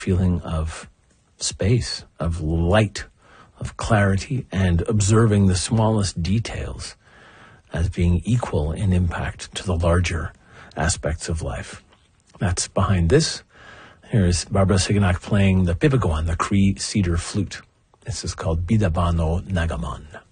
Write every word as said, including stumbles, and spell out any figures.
feeling of space, of light, of clarity, and observing the smallest details as being equal in impact to the larger aspects of life. That's behind this. Here's Barbara Siganak playing the Pipiguan, the Cree cedar flute. This is called Bidabano Nagaman.